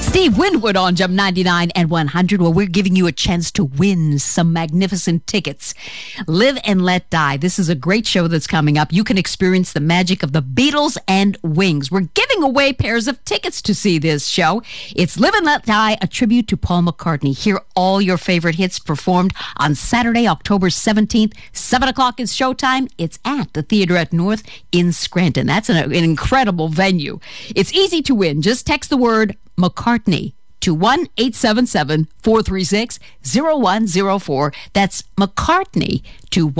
Steve Winwood on Jump 99 and 100, where we're giving you a chance to win some magnificent tickets. Live and Let Die. This is a great show that's coming up. You can experience the magic of the Beatles and Wings. We're giving away pairs of tickets to see this show. It's Live and Let Die, a tribute to Paul McCartney. Hear all your favorite hits performed on Saturday, October 17th. 7 o'clock is showtime. It's at the Theater at North in Scranton. That's an incredible venue. It's easy to win. Just text the word McCartney to 1-877-436-0104. That's McCartney to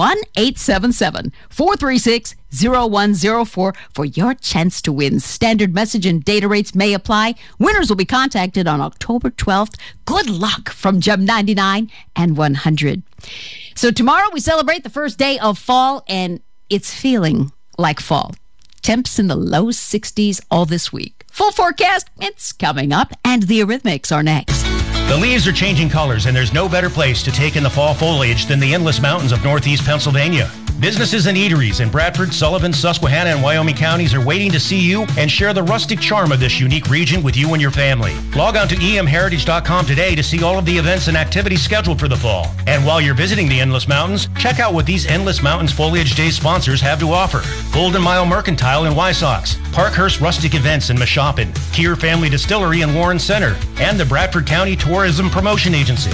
1-877-436-0104 for your chance to win. Standard message and data rates may apply. Winners will be contacted on October 12th. Good luck from Jump 99 and 100. So tomorrow we celebrate the first day of fall, and it's feeling like fall. Temps in the low 60s all this week. Full forecast, it's coming up, and the Eurythmics are next. The leaves are changing colors, and there's no better place to take in the fall foliage than the Endless Mountains of Northeast Pennsylvania. Businesses and eateries in Bradford, Sullivan, Susquehanna, and Wyoming counties are waiting to see you and share the rustic charm of this unique region with you and your family. Log on to emheritage.com today to see all of the events and activities scheduled for the fall. And while you're visiting the Endless Mountains, check out what these Endless Mountains Foliage Day sponsors have to offer. Golden Mile Mercantile in Wysox, Parkhurst Rustic Events in Mashopin, Keir Family Distillery in Warren Center, and the Bradford County Tourism Promotion Agency.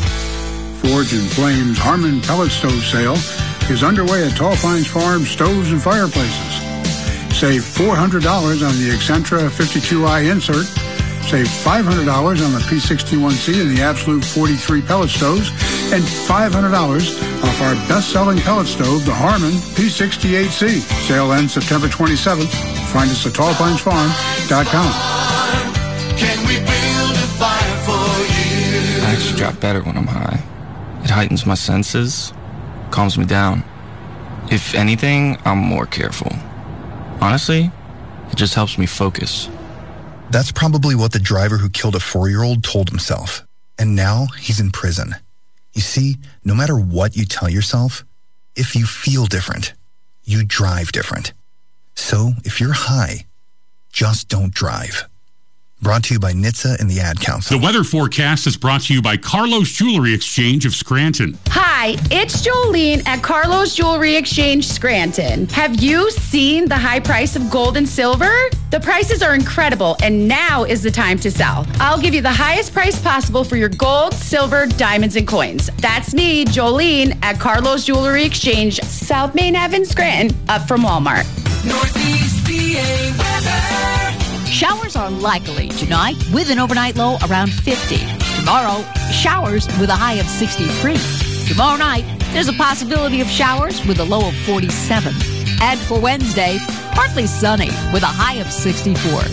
Forge and Flame's Harmon Pellet Stove Sale is underway at Tall Pines Farm Stoves and Fireplaces. Save $400 on the Excentra 52i insert. Save $500 on the P61C and the Absolute 43 pellet stoves, and $500 off our best-selling pellet stove, the Harmon P68C. Sale ends September 27th. Find us at tallpinesfarm.com. Can we build a fire for you? I actually drop better when I'm high. It heightens my senses, calms me down. If anything, I'm more careful. Honestly, it just helps me focus. That's probably what the driver who killed a 4-year-old told himself. And now he's in prison. You see, no matter what you tell yourself, if you feel different, you drive different. So if you're high, just don't drive. Brought to you by NHTSA and the Ad Council. The weather forecast is brought to you by Carlos Jewelry Exchange of Scranton. Hi, it's Jolene at Carlos Jewelry Exchange Scranton. Have you seen the high price of gold and silver? The prices are incredible, and now is the time to sell. I'll give you the highest price possible for your gold, silver, diamonds, and coins. That's me, Jolene, at Carlos Jewelry Exchange, South Main Ave in Scranton, up from Walmart. Northeast PA weather. Showers are likely tonight with an overnight low around 50. Tomorrow, showers with a high of 63. Tomorrow night, there's a possibility of showers with a low of 47. And for Wednesday, partly sunny with a high of 64.